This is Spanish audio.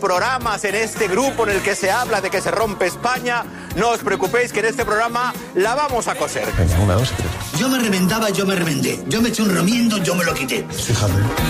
programas en este grupo en el que se habla de que se rompe España, no os preocupéis que en este programa la vamos a coser. Venga, 1, 2 y 3. Yo me reventaba, yo me reventé. Yo me eché un remiendo, yo me lo quité. Fíjate.